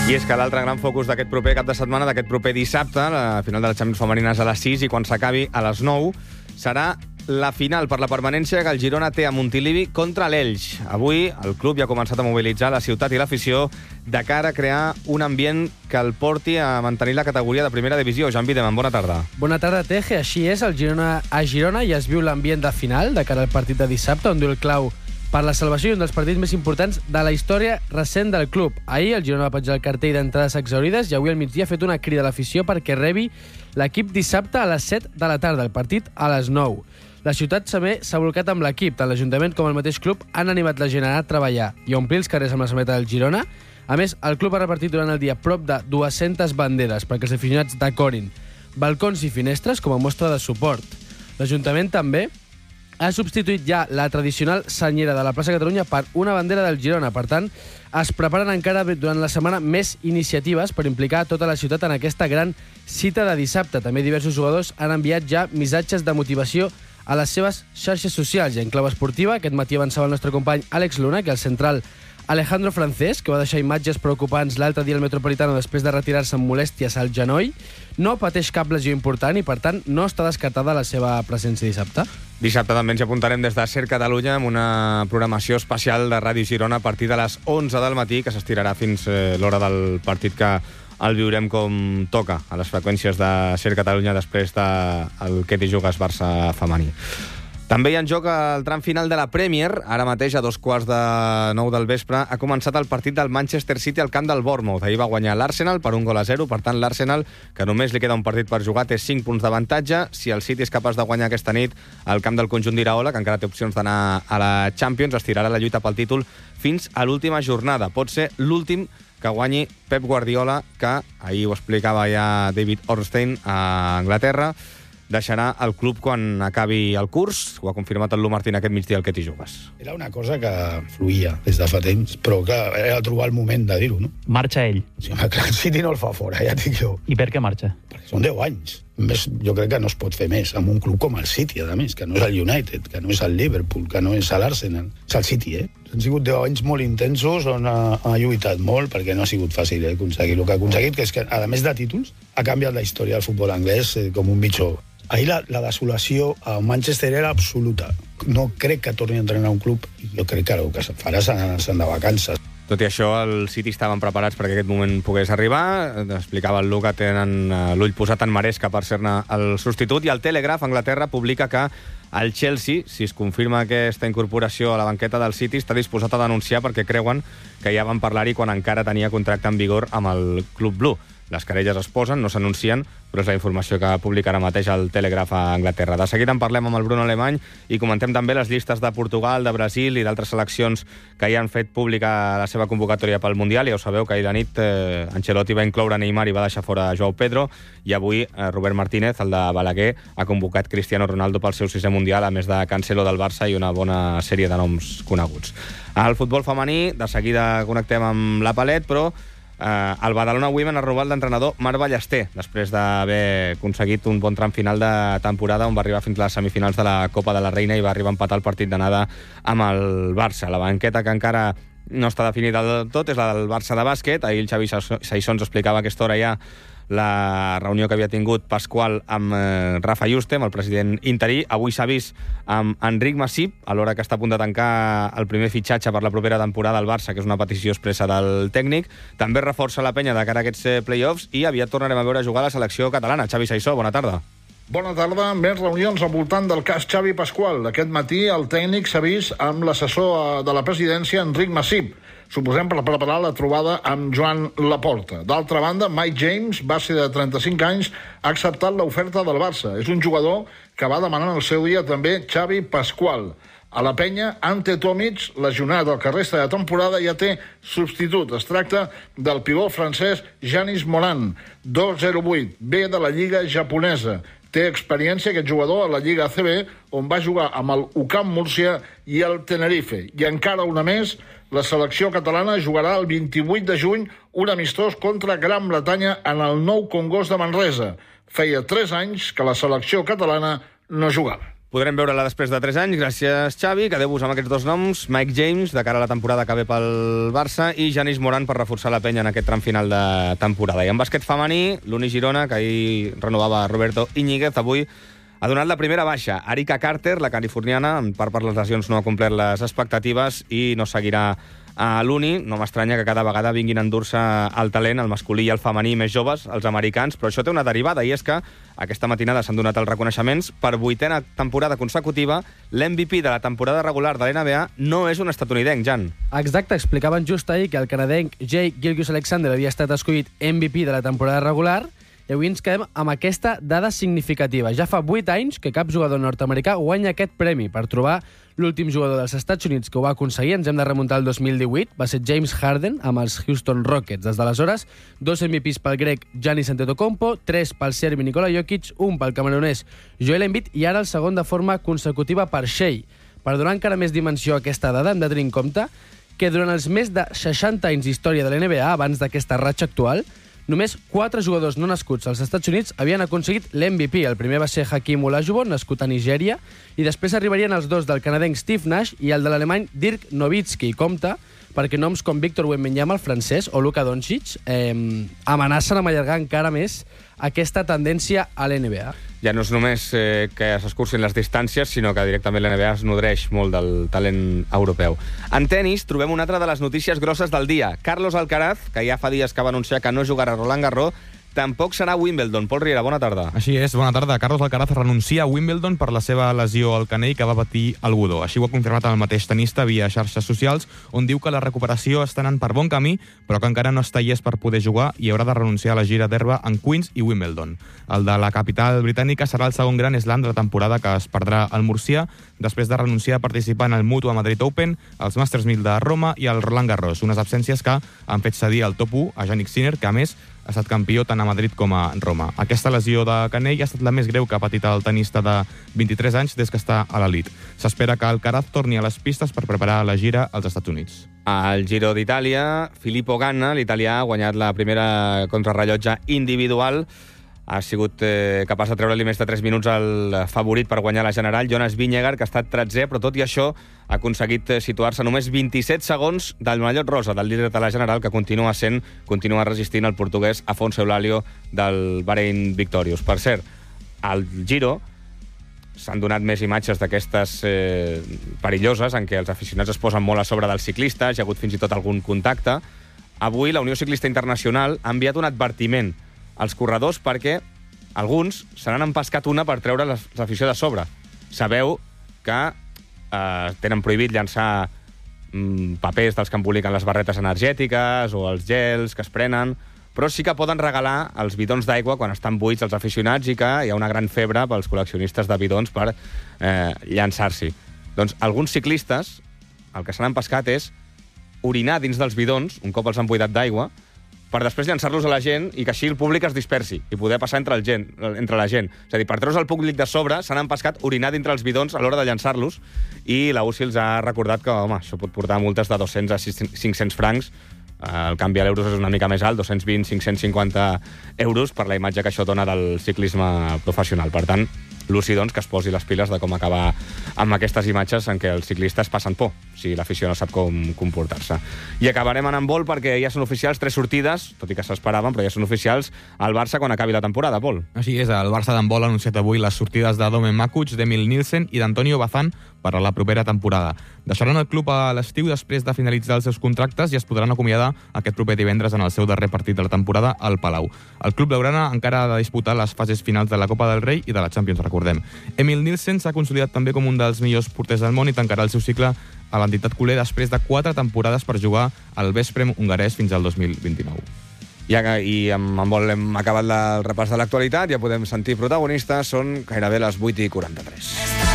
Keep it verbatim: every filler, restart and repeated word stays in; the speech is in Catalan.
I és que l'altre gran focus d'aquest proper cap de setmana, d'aquest proper dissabte, la final de la Champions femenina és a les sis i quan s'acabi a les nou, serà la final per la permanència que el Girona té a Montilivi contra l'Elx. Avui el club ja ha començat a mobilitzar la ciutat i l'afició de cara a crear un ambient que el porti a mantenir la categoria de primera divisió. Jan Videman, bona tarda. Bona tarda, Teje. Així és, el Girona a Girona ja es viu l'ambient de final de cara al partit de dissabte, on diu el clau per la salvació i un dels partits més importants de la història recent del club. Ahir el Girona va penjar el cartell d'entrades exaurides i avui al migdia ha fet una crida a l'afició perquè rebi l'equip dissabte a les set de la tarda, el partit a les nou. La ciutat també s'ha volcat amb l'equip. Tant l'Ajuntament com el mateix club han animat la gent a anar a treballar i a omplir els carrers amb la samarreta del Girona. A més, el club ha repartit durant el dia prop de dues-centes banderes perquè els aficionats decorin balcons i finestres com a mostra de suport. L'Ajuntament també ha substituït ja la tradicional senyera de la plaça Catalunya per una bandera del Girona. Per tant, es preparen encara durant la setmana més iniciatives per implicar tota la ciutat en aquesta gran cita de dissabte. També diversos jugadors han enviat ja missatges de motivació a les seves xarxes socials. I en clau esportiva, aquest matí avançava el nostre company Àlex Luna que el central Alejandro Francés, que va deixar imatges preocupants l'altre dia al Metropolitano després de retirar-se amb molèsties al genoll, no pateix cap lesió important i, per tant, no està descartada la seva presència dissabte. Dissabte també ens hi apuntarem des de Ser Catalunya amb una programació especial de Ràdio Girona a partir de les onze del matí, que s'estirarà fins eh, l'hora del partit, que el viurem com toca a les freqüències de Ser Catalunya després del que t'hi jugues Barça femení. També hi ha en joc el tram final de la Premier. Ara mateix, a dos quarts de nou del vespre, ha començat el partit del Manchester City al camp del Bournemouth. Ahir va guanyar l'Arsenal per un gol a zero. Per tant, l'Arsenal, que només li queda un partit per jugar, té cinc punts d'avantatge. Si el City és capaç de guanyar aquesta nit al camp del conjunt d'Iraola, que encara té opcions d'anar a la Champions, estirarà la lluita pel títol fins a l'última jornada. Pot ser l'últim que guanyi Pep Guardiola, que ahir ho explicava ja David Ornstein a Anglaterra, deixarà el club quan acabi el curs. Ho ha confirmat el Lu Martín aquest migdia al Que t'hi jugues. Era una cosa que fluïa des de fa temps, però clar, era trobar el moment de dir-ho, no? Marxa ell. Sí, home, clar, el City no el fa fora, ja et dic jo. I per què marxa? Perquè són deu anys. Més, jo crec que no es pot fer més amb un club com el City, a més, que no és el United, que no és el Liverpool, que no és l'Arsenal. És el City, eh? Han sigut deu anys molt intensos on ha, ha lluitat molt, perquè no ha sigut fàcil eh, aconseguir el que ha aconseguit, que és que, a més de títols, ha canviat la història del futbol anglès eh, com un bitxo. Ahir la, la desolació a Manchester era absoluta. No crec que torni a entrenar un club i jo crec que el que farà se'n de vacances. Tot i això, el City estaven preparats perquè aquest moment pogués arribar. Explicava el Lu que tenen l'ull posat en Maresca per ser-ne el substitut. I el Telegraph, Anglaterra, publica que el Chelsea, si es confirma aquesta incorporació a la banqueta del City, està disposat a denunciar perquè creuen que ja van parlar-hi quan encara tenia contracte en vigor amb el Club Blu. Les querelles es posen, no s'anuncien, però és la informació que publica ara mateix el Telegraph a Anglaterra. De seguida en parlem amb el Bruno Alemany i comentem també les llistes de Portugal, de Brasil i d'altres seleccions que ja han fet pública la seva convocatòria pel Mundial. Ja ho sabeu que ahir de nit eh, Ancelotti va incloure Neymar i va deixar fora Joao Pedro, i avui eh, Robert Martínez, el de Balaguer, ha convocat Cristiano Ronaldo pel seu sisè Mundial, a més de Cancelo del Barça i una bona sèrie de noms coneguts. Al futbol femení, de seguida connectem amb la Palet, però Uh, el Badalona Women ha robat l'entrenador Marc Ballester després d'haver aconseguit un bon tram final de temporada on va arribar fins a les semifinals de la Copa de la Reina i va arribar a empatar el partit d'anada amb el Barça. La banqueta que encara no està definida del tot és la del Barça de bàsquet. Ahir el Xavi Saissons explicava a aquesta hora ja la reunió que havia tingut Pasqual amb eh, Rafa Juste, amb el president interí. Avui s'ha vist amb Enric Massip, alhora que està a punt de tancar el primer fitxatge per la propera temporada al Barça, que és una petició expressa del tècnic. També reforça la penya de cara a aquests eh, play-offs i aviat tornarem a veure jugar a la selecció catalana. Xavi Saissó, bona tarda. Bona tarda. Més reunions al voltant del cas Xavi Pasqual. Aquest matí el tècnic s'ha vist amb l'assessor de la presidència, Enric Massip, suposem per preparar la trobada amb Joan Laporta. D'altra banda, Mike James, base de trenta-cinc anys, ha acceptat l'oferta del Barça. És un jugador que va demanar en el seu dia també Xavi Pasqual. A la penya, Ante Tomic, lesionat el que resta de temporada, ja té substitut. Es tracta del pivot francès Janis Moran, dos zero vuit, ve de la Lliga japonesa. Té experiència aquest jugador a la Lliga A C B, on va jugar amb el U C A M Múrcia i el Tenerife. I encara una més, la selecció catalana jugarà el vint-i-vuit de juny un amistós contra Gran Bretanya en el Nou Congost de Manresa. Feia tres anys que la selecció catalana no jugava. Podrem veure-la després de tres anys. Gràcies, Xavi. Quedeu-vos amb aquests dos noms. Mike James, de cara a la temporada que ve pel Barça, i Yanis Moran per reforçar la penya en aquest tram final de temporada. I en bàsquet femení, l'Uni Girona, que ahir renovava Roberto Íñiguez, avui ha donat la primera baixa. Arika Carter, la californiana, en part per les lesions no ha complert les expectatives i no seguirà a l'Uni. No m'estranya que cada vegada vinguin a endur-se el talent, el masculí i el femení més joves, els americans, però això té una derivada, i és que aquesta matinada s'han donat els reconeixements. Per vuitena temporada consecutiva, l'M V P de la temporada regular de l'N B A no és un estatunidenc, Jan. Exacte, explicaven just ahir que el canadenc Jay Gilgeous-Alexander havia estat escollit M V P de la temporada regular, i avui ens quedem amb aquesta dada significativa. Ja fa vuit anys que cap jugador nord-americà guanya aquest premi. Per trobar l'últim jugador dels Estats Units que ho va aconseguir ens hem de remuntar al dos mil divuit. Va ser James Harden amb els Houston Rockets. Des d'aleshores, dos M V Ps pel grec Giannis Antetokounmpo, tres pel serbi Nikola Jokic, un pel camerunès Joel Embiid i ara el segon de forma consecutiva per Shea. Per donar encara més dimensió a aquesta dada, hem de tenir en compte que durant els més de seixanta anys d'història de l'N B A, abans d'aquesta ratxa actual, només quatre jugadors no nascuts als Estats Units havien aconseguit l'M V P. El primer va ser Hakeem Olajuwon, nascut a Nigèria, i després arribarien els dos del canadenc Steve Nash i el de l'alemany Dirk Nowitzki. Compte, perquè noms com Victor Wembanyama, el francès, o Luka Doncic eh, amenacen amb allargar encara més aquesta tendència a l'N B A. Ja no és només eh, que s'escurcin les distàncies, sinó que directament l'N B A es nodreix molt del talent europeu. En tennis trobem una altra de les notícies grosses del dia. Carlos Alcaraz, que ja fa dies que va anunciar que no jugarà a Roland Garros, tampoc serà a Wimbledon. Pol Riera, bona tarda. Així és, bona tarda. Carlos Alcaraz renuncia a Wimbledon per la seva lesió al canell que va patir al Godó. Així ho ha confirmat el mateix tenista via xarxes socials, on diu que la recuperació està anant per bon camí, però que encara no està llest per poder jugar i haurà de renunciar a la gira d'herba en Queens i Wimbledon. El de la capital britànica serà el segon gran slam de la temporada que es perdrà al Murcià, després de renunciar a participar en el Mutua Madrid Open, els Masters mil de Roma i el Roland Garros, unes absències que han fet cedir al top u a Jannik Sinner, que a més ha estat campió tant a Madrid com a Roma. Aquesta lesió de canell ha estat la més greu que ha patit el tenista de vint-i-tres anys des que està a l'elit. S'espera que Alcaraz torni a les pistes per preparar la gira als Estats Units. Al Giro d'Itàlia, Filippo Ganna, l'italià, ha guanyat la primera contrarrellotge individual. Ha sigut eh, capaç de treure-li més de tres minuts al favorit per guanyar la general, Jonas Vingegaard, que ha estat tretzè, però tot i això ha aconseguit situar-se només vint-i-set segons del mallot rosa, del líder de la general, que continua sent, continua resistint el portuguès Afonso Eulàlio del Bahrein Victorious. Per cert, al Giro s'han donat més imatges d'aquestes eh, perilloses, en què els aficionats es posen molt a sobre dels ciclistes, hi ha hagut fins i tot algun contacte. Avui la Unió Ciclista Internacional ha enviat un advertiment als corredors perquè alguns se n'han empescat una per treure l'afició de sobre. Sabeu que eh, tenen prohibit llançar mm, papers dels que emboliquen les barretes energètiques o els gels que es prenen, però sí que poden regalar els bidons d'aigua quan estan buits els aficionats i que hi ha una gran febre pels col·leccionistes de bidons per eh, llançar-s'hi. Doncs alguns ciclistes el que s'han empescat és orinar dins dels bidons, un cop els han buidat d'aigua, per després llançar-los a la gent i que així el públic es dispersi i poder passar entre, el gent, entre la gent. És a dir, per treure's el públic de sobre, s'han empescat orinar dintre els bidons a l'hora de llançar-los, i la U C I els ha recordat que, home, això pot portar multes de dos-cents a cinc-cents francs. El canvi a l'euros és una mica més alt, dos-cents vint a cinc-cents cinquanta euros, per la imatge que això dona del ciclisme professional. Per tant, l'U C I, doncs, que es posi les piles de com acabar amb aquestes imatges en què els ciclistes passen por, si l'afició no sap com comportar-se. I acabarem en handbol perquè ja són oficials tres sortides, tot i que s'esperaven, però ja són oficials al Barça quan acabi la temporada, Pol. Així és, el Barça d'handbol ha anunciat avui les sortides de Domen Makuc, d'Emil Nielsen i d'Antonio Bazán per a la propera temporada. Deixaran el club a l'estiu després de finalitzar els seus contractes i es podran acomiadar aquest proper divendres en el seu darrer partit de la temporada al Palau. El club blaugrana encara ha de disputar les fases finals de la Copa del Rei i de la Champions, recordem. Emil Nielsen s'ha consolidat també com un dels millors porters del món i tancarà el seu cicle a l'entitat culer després de quatre temporades per jugar al Veszprém hongarès fins al dos mil vint-i-nou. Ja, i amb handbol hem acabat el repàs de l'actualitat, ja podem sentir protagonistes, són gairebé les vuit i quaranta-tres.